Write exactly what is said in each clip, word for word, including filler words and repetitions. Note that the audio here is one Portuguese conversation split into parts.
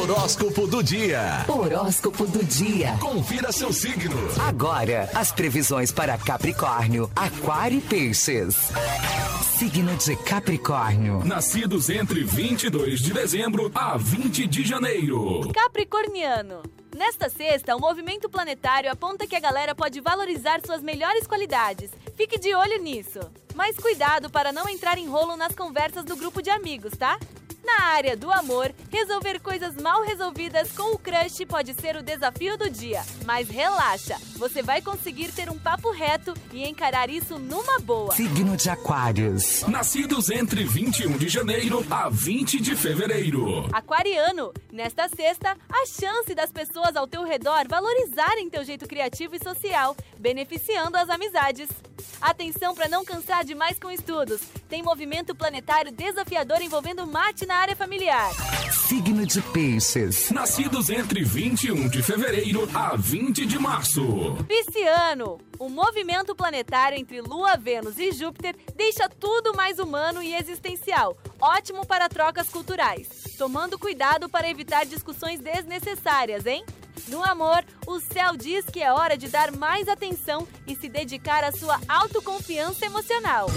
Horóscopo do dia. Horóscopo do dia. Confira seu signo. Agora, as previsões para Capricórnio, Aquário e Peixes. Signo de Capricórnio. Nascidos entre vinte e dois de dezembro a vinte de janeiro. Capricorniano. Nesta sexta, o movimento planetário aponta que a galera pode valorizar suas melhores qualidades. Fique de olho nisso. Mas cuidado para não entrar em rolo nas conversas do grupo de amigos, tá? Na área do amor, resolver coisas mal resolvidas com o crush pode ser o desafio do dia. Mas relaxa, você vai conseguir ter um papo reto e encarar isso numa boa. Signo de Aquários. Nascidos entre vinte e um de janeiro a vinte de fevereiro. Aquariano, nesta sexta, a chance das pessoas ao teu redor valorizarem teu jeito criativo e social, beneficiando as amizades. Atenção para não cansar demais com estudos. Tem movimento planetário desafiador envolvendo mate na área familiar. Signo de Peixes. Nascidos entre vinte e um de fevereiro a vinte de março. Pisciano, o movimento planetário entre Lua, Vênus e Júpiter deixa tudo mais humano e existencial. Ótimo para trocas culturais. Tomando cuidado para evitar discussões desnecessárias, hein? No amor, o céu diz que é hora de dar mais atenção e se dedicar à sua autoconfiança emocional.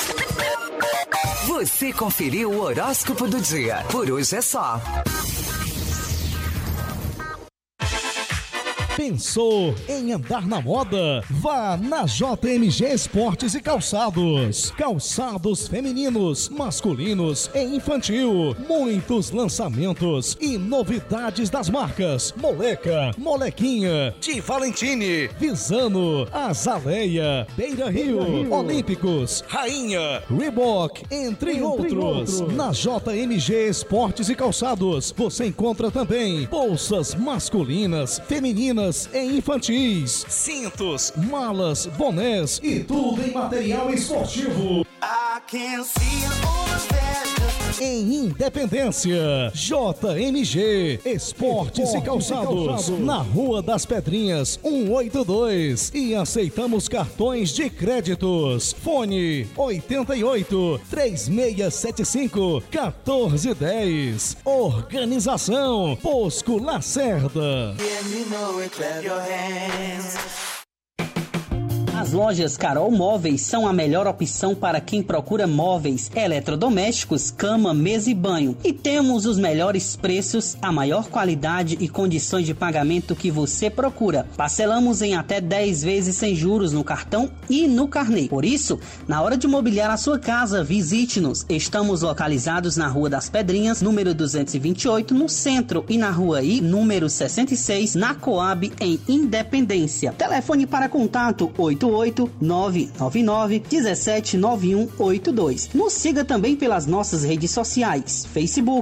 Você conferiu o horóscopo do dia. Por hoje é só. Pensou em andar na moda? Vá na J M G Esportes e Calçados. Calçados femininos, masculinos e infantil. Muitos lançamentos e novidades das marcas Moleca, Molequinha, Di Valentini, Visano, Azaleia, Beira Rio, Olímpicos, Rainha, Reebok, entre, entre outros. outros. Na J M G Esportes e Calçados você encontra também bolsas masculinas, femininas e infantis, cintos, malas, bonés e tudo em material esportivo. Em Independência, J M G Esportes e Calçados, na Rua das Pedrinhas, cento e oitenta e dois, e aceitamos cartões de créditos. Fone oitenta e oito, três seis sete cinco, um quatro um zero. Organização Bosco Lacerda. As lojas Carol Móveis são a melhor opção para quem procura móveis, eletrodomésticos, cama, mesa e banho. E temos os melhores preços, a maior qualidade e condições de pagamento que você procura. Parcelamos em até dez vezes sem juros no cartão e no carnê. Por isso, na hora de mobiliar a sua casa, visite-nos. Estamos localizados na Rua das Pedrinhas, número duzentos e vinte e oito, no centro, e na Rua I, número sessenta e seis, na Coab, em Independência. Telefone para contato oito oito nove nove nove um sete nove um oito dois. Nos siga também pelas nossas redes sociais, Facebook,